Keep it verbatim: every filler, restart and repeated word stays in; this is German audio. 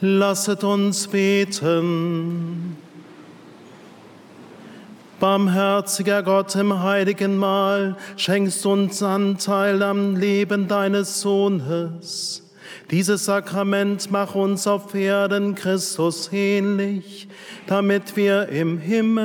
Lasset uns beten. Barmherziger Gott, im heiligen Mahl schenkst uns Anteil am Leben deines Sohnes. Dieses Sakrament mach uns auf Erden Christus ähnlich, damit wir im Himmel